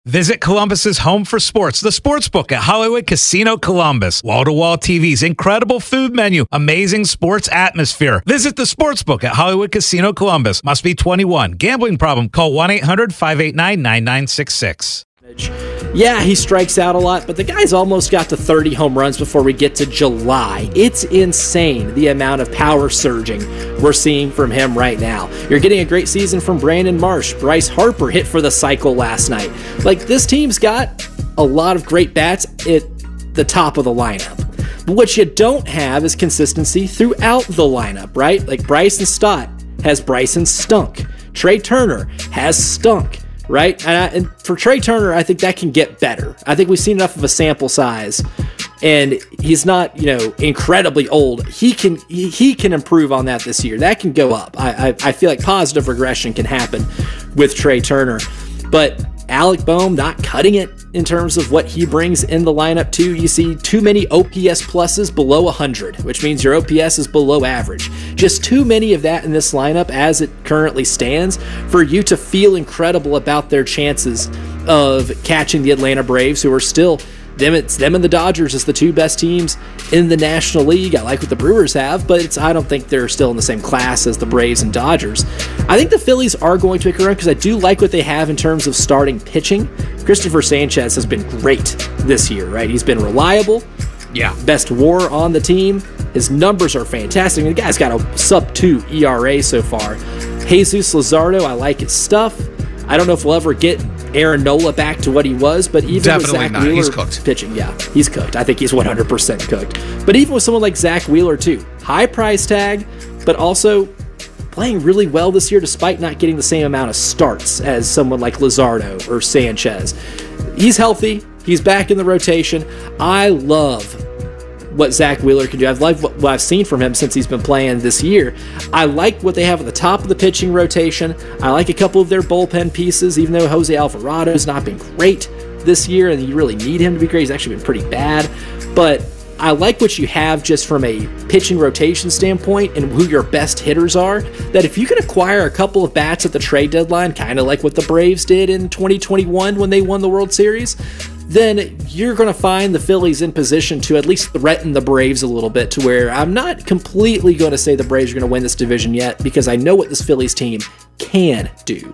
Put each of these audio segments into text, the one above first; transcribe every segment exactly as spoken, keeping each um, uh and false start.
Visit Columbus's home for sports, the Sportsbook at Hollywood Casino Columbus. Wall-to-wall T Vs, incredible food menu, amazing sports atmosphere. Visit the Sportsbook at Hollywood Casino Columbus. Must be twenty-one. Gambling problem? Call one eight hundred five eight nine nine nine six six. Yeah, he strikes out a lot, but the guy's almost got to thirty home runs before we get to July. It's insane the amount of power surging we're seeing from him right now. You're getting a great season from Brandon Marsh. Bryce Harper hit for the cycle last night. Like, this team's got a lot of great bats at the top of the lineup. But what you don't have is consistency throughout the lineup, right? Like, Bryson Stott has Bryson stunk. Trey Turner has stunk. Right? And, I, and for Trey Turner, I think that can get better. I think we've seen enough of a sample size, and he's not, you know, incredibly old. He can he, he can improve on that this year. That can go up. I, I I feel like positive regression can happen with Trey Turner. But Alec Bohm not cutting it in terms of what he brings in the lineup too. You see too many O P S pluses below one hundred, which means your O P S is below average. Just too many of that in this lineup as it currently stands for you to feel incredible about their chances of catching the Atlanta Braves, who are still, them it's them and the Dodgers as the two best teams in the National League. I like what the Brewers have, but it's I don't think they're still in the same class as the Braves and Dodgers. I think the Phillies are going to make a run because I do like what they have in terms of starting pitching. Christopher Sanchez has been great this year, right? He's been reliable. Yeah. Best WAR on the team. His numbers are fantastic. The guy's got a sub two E R A so far. Jesus Luzardo, I like his stuff. I don't know if we'll ever get Aaron Nola back to what he was, but even Definitely with Zach not. Wheeler He's cooked. pitching, yeah, he's cooked. I think he's one hundred percent cooked. But even with someone like Zach Wheeler too, high price tag, but also playing really well this year despite not getting the same amount of starts as someone like Luzardo or Sanchez. He's healthy. He's back in the rotation. I love what Zach Wheeler can do. I've loved what I've seen from him since he's been playing this year. I like what they have at the top of the pitching rotation. I like a couple of their bullpen pieces, even though Jose Alvarado's not been great this year, and you really need him to be great. He's actually been pretty bad. But I like what you have just from a pitching rotation standpoint and who your best hitters are, that if you can acquire a couple of bats at the trade deadline, kind of like what the Braves did in twenty twenty-one when they won the World Series, then you're going to find the Phillies in position to at least threaten the Braves a little bit, to where I'm not completely going to say the Braves are going to win this division yet, because I know what this Phillies team can do.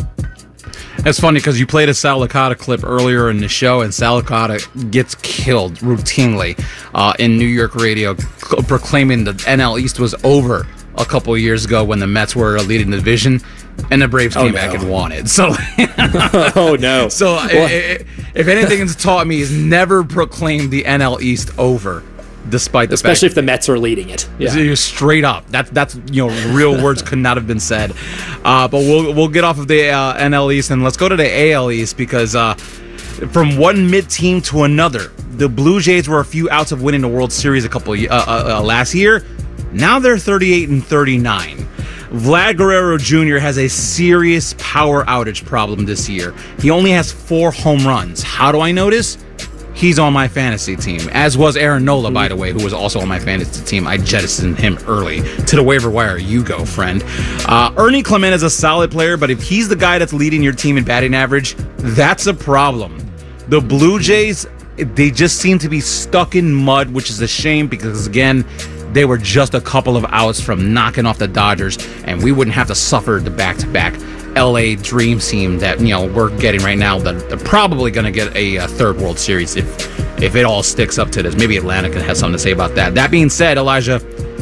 It's funny because you played a Sal Licata clip earlier in the show, and Sal Licata gets killed routinely uh, in New York radio, c- proclaiming the N L East was over a couple of years ago when the Mets were leading the division, and the Braves came oh, no. back and won it. So, oh no! So, it, it, if anything has taught me, is never proclaim the N L East over, despite the especially fact, if the Mets are leading it. Yeah. Straight up, that's that's you know real words could not have been said. Uh, but we'll we'll get off of the uh, N L East and let's go to the A L East, because uh, from one mid team to another, the Blue Jays were a few outs of winning the World Series a couple of, uh, uh, uh, last year. Now they're thirty-eight and thirty-nine. Vlad Guerrero Junior has a serious power outage problem this year. He only has four home runs. How do I notice? He's on my fantasy team, as was Aaron Nola, by the way, who was also on my fantasy team. I jettisoned him early to the waiver wire. You go, friend. Uh, Ernie Clement is a solid player, but if he's the guy that's leading your team in batting average, that's a problem. The Blue Jays, they just seem to be stuck in mud, which is a shame because, again, they were just a couple of outs from knocking off the Dodgers, and we wouldn't have to suffer the back-to-back L A dream team that, you know, we're getting right now. That they're probably going to get a, a third World Series if if it all sticks up to this. Maybe Atlanta can have something to say about that. That being said, Elijah,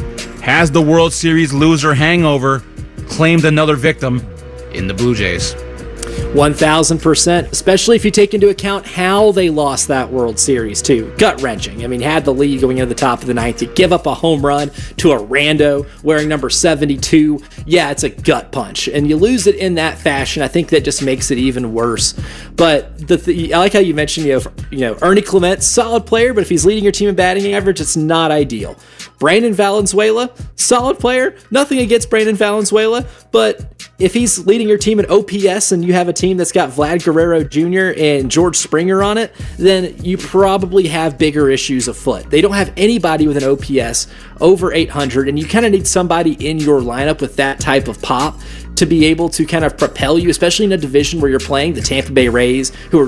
has the World Series loser hangover claimed another victim in the Blue Jays? one thousand percent, especially if you take into account how they lost that World Series, too. Gut-wrenching. I mean, had the lead going into the top of the ninth. You give up a home run to a rando wearing number seventy-two. Yeah, it's a gut punch. And you lose it in that fashion. I think that just makes it even worse. But the th- I like how you mentioned, you know, you know, Ernie Clement, solid player, but if he's leading your team in batting average, it's not ideal. Brandon Valenzuela, solid player. Nothing against Brandon Valenzuela, but if he's leading your team in O P S and you have a team that's got Vlad Guerrero Junior and George Springer on it, then you probably have bigger issues afoot. They don't have anybody with an O P S over eight hundred, and you kind of need somebody in your lineup with that type of pop to be able to kind of propel you, especially in a division where you're playing the Tampa Bay Rays, who are